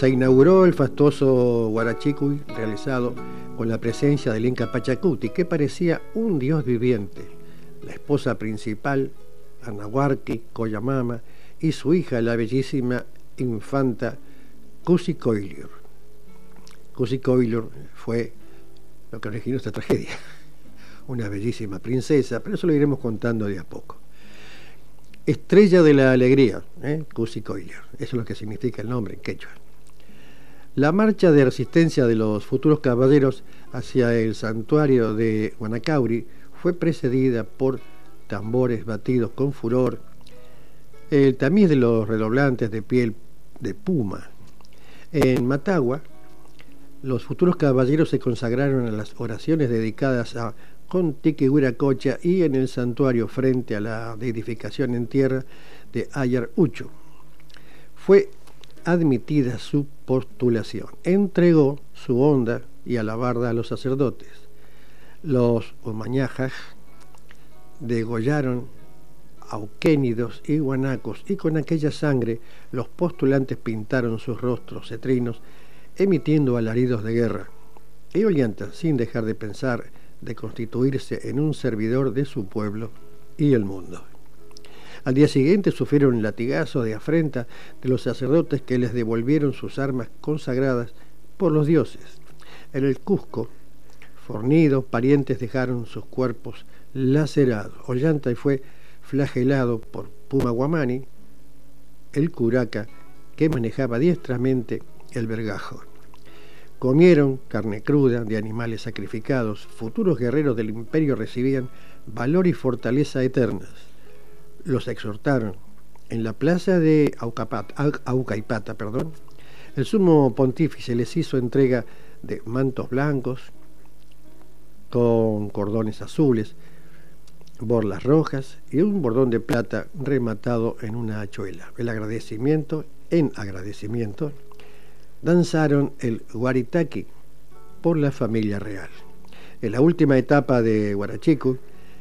Se inauguró el fastuoso Huarachicuy realizado con la presencia del Inca Pachacuti, que parecía un dios viviente. La esposa principal, Anahuarqui Coyamama, y su hija, la bellísima infanta Cusicoiliur. Cusicoiliur fue lo que originó esta tragedia. Una bellísima princesa, pero eso lo iremos contando de a poco. Estrella de la alegría, Cusicoiliur, eso es lo que significa el nombre en quechua. La marcha de resistencia de los futuros caballeros hacia el santuario de Huanacauri fue precedida por tambores batidos con furor, el tamiz de los redoblantes de piel de puma. En Matagua, los futuros caballeros se consagraron a las oraciones dedicadas a Contique Huiracocha y en el santuario frente a la edificación en tierra de Ayar Ucho. Fue admitida su postulación. Entregó su honda y alabarda a los sacerdotes. Los omañajas degollaron auquénidos y guanacos, y con aquella sangre los postulantes pintaron sus rostros cetrinos, emitiendo alaridos de guerra. Y Ollanta, sin dejar de pensar, de constituirse en un servidor de su pueblo y el mundo. Al día siguiente sufrieron latigazos de afrenta de los sacerdotes, que les devolvieron sus armas consagradas por los dioses. En el Cusco, fornidos parientes dejaron sus cuerpos lacerados. Ollanta fue flagelado por Puma Guamani, el curaca, que manejaba diestramente el vergajo. Comieron carne cruda de animales sacrificados. Futuros guerreros del imperio recibían valor y fortaleza eternas. Los exhortaron. En la plaza de Aucaipata, el sumo pontífice les hizo entrega de mantos blancos con cordones azules, borlas rojas y un bordón de plata rematado en una hachuela. En agradecimiento, danzaron el Huaritaqui por la familia real. En la última etapa de Huarachicuy,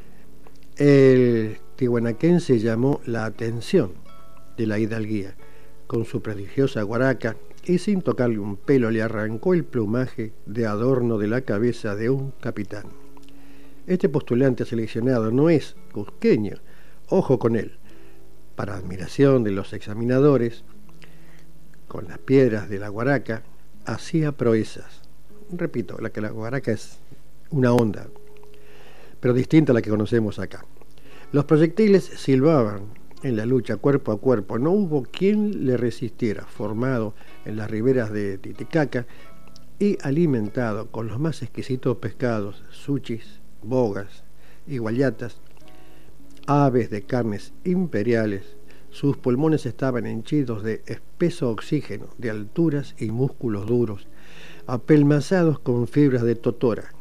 el tihuanaquense llamó la atención de la hidalguía. Con su prodigiosa guaraca y sin tocarle un pelo le arrancó el plumaje de adorno de la cabeza de un capitán. Este postulante seleccionado no es cusqueño, ojo con él. Para admiración de los examinadores, con las piedras de la guaraca hacía proezas. Repito, la guaraca es una onda, pero distinta a la que conocemos acá. Los proyectiles silbaban en la lucha cuerpo a cuerpo. No hubo quien le resistiera. Formado en las riberas de Titicaca y alimentado con los más exquisitos pescados, suchis, bogas y guayatas, aves de carnes imperiales, sus pulmones estaban henchidos de espeso oxígeno, de alturas y músculos duros, apelmazados con fibras de totora.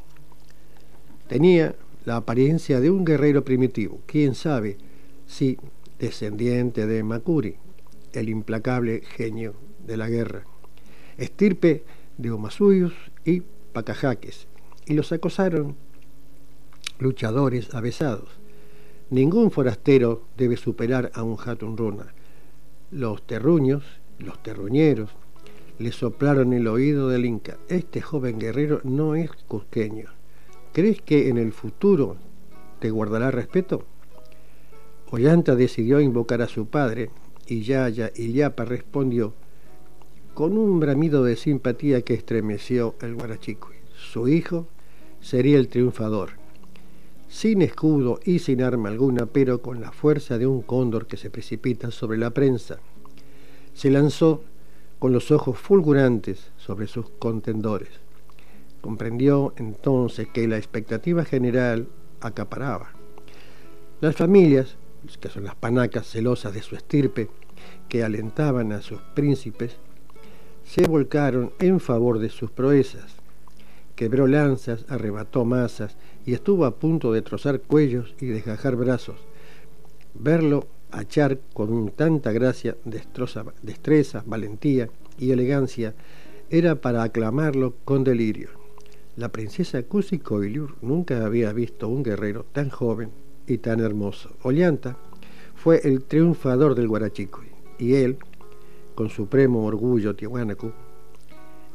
Tenía la apariencia de un guerrero primitivo, quién sabe si descendiente de Macuri, el implacable genio de la guerra, estirpe de Omasuyos y Pacajaques, y los acosaron luchadores avesados. Ningún forastero debe superar a un Hatunruna. Los terruños, los terruñeros, le soplaron el oído del Inca. Este joven guerrero no es cusqueño. ¿Crees que en el futuro te guardará respeto? Ollanta decidió invocar a su padre, y Yaya Illapa respondió con un bramido de simpatía que estremeció el Huarachicuy. Su hijo sería el triunfador, sin escudo y sin arma alguna, pero con la fuerza de un cóndor que se precipita sobre la prensa. Se lanzó con los ojos fulgurantes sobre sus contendores. Comprendió entonces que la expectativa general acaparaba. Las familias, que son las panacas celosas de su estirpe, que alentaban a sus príncipes, se volcaron en favor de sus proezas. Quebró lanzas, arrebató masas y estuvo a punto de trozar cuellos y desgajar brazos. Verlo hachar con tanta gracia, destreza, valentía y elegancia era para aclamarlo con delirio. La princesa Cusicoiliur nunca había visto un guerrero tan joven y tan hermoso. Ollanta fue el triunfador del Huarachicuy, y él, con supremo orgullo tiahuanacu,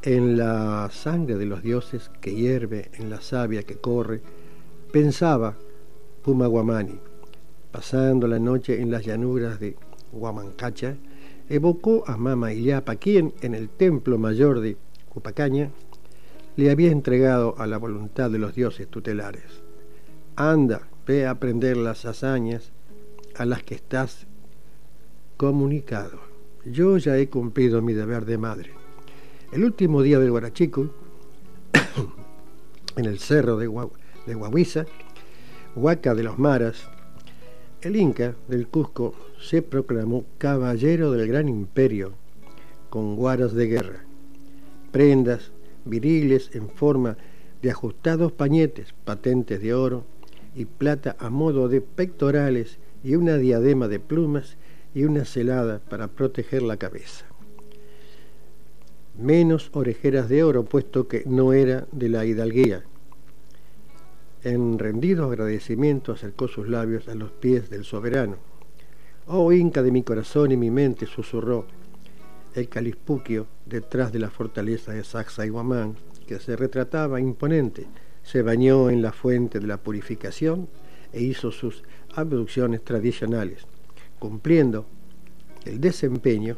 En la sangre de los dioses que hierve, en la savia que corre, pensaba Pumaguamani. Pasando la noche en las llanuras de Huamancacha, evocó a Mama Illapa, quien en el templo mayor de Cupacaña le había entregado a la voluntad de los dioses tutelares. Anda, ve a aprender las hazañas a las que estás comunicado. Yo ya he cumplido mi deber de madre. El último día del Huarachicu, en el cerro de Huahuiza, Huaca de los Maras, el Inca del Cusco se proclamó caballero del gran imperio con guaras de guerra, prendas viriles en forma de ajustados pañetes, patentes de oro y plata a modo de pectorales y una diadema de plumas y una celada para proteger la cabeza. Menos orejeras de oro, puesto que no era de la hidalguía. En rendido agradecimiento acercó sus labios a los pies del soberano. «Oh Inca de mi corazón y mi mente», susurró el calispuquio detrás de la fortaleza de Sacsayhuamán, que se retrataba imponente. Se bañó en la fuente de la purificación e hizo sus abluciones tradicionales, cumpliendo el desempeño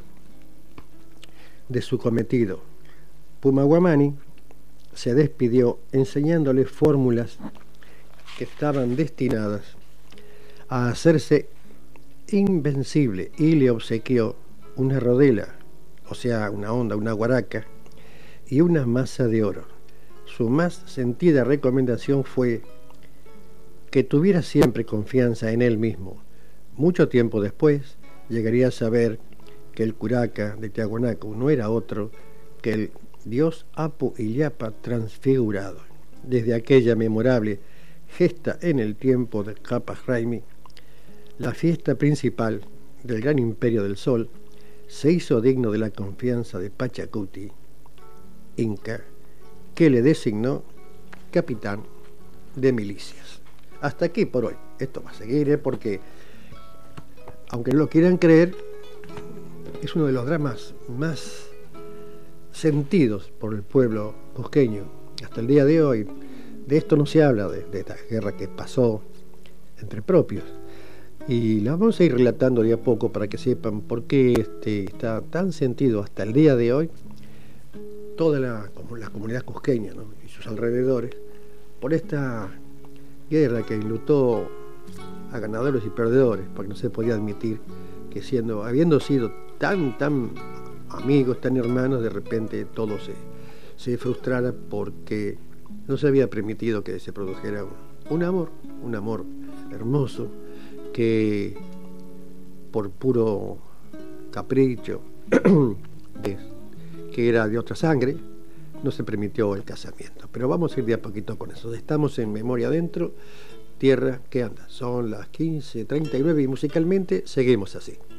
de su cometido. Pumaguamani se despidió enseñándole fórmulas que estaban destinadas a hacerse invencible y le obsequió una rodela, o sea, una onda, una guaraca y una masa de oro. Su más sentida recomendación fue que tuviera siempre confianza en él mismo. Mucho tiempo después llegaría a saber que el curaca de Tiahuanaco no era otro que el dios Apu Illapa transfigurado. Desde aquella memorable gesta en el tiempo de Capas Raimi, la fiesta principal del gran imperio del sol se hizo digno de la confianza de Pachacuti, Inca, que le designó capitán de milicias. Hasta aquí por hoy. Esto va a seguir, porque, aunque no lo quieran creer, es uno de los dramas más sentidos por el pueblo cusqueño. Hasta el día de hoy, de esto no se habla, de esta guerra que pasó entre propios. Y la vamos a ir relatando de a poco para que sepan por qué está tan sentido hasta el día de hoy toda la comunidad cusqueña, ¿no?, y sus alrededores, por esta guerra que enlutó a ganadores y perdedores, porque no se podía admitir que habiendo sido tan amigos, tan hermanos, de repente todo se frustrara porque no se había permitido que se produjera un amor hermoso, que por puro capricho que era de otra sangre, no se permitió el casamiento. Pero vamos a ir de a poquito con eso. Estamos en Memoria Adentro, tierra que anda. Son las 15:39 y musicalmente seguimos así.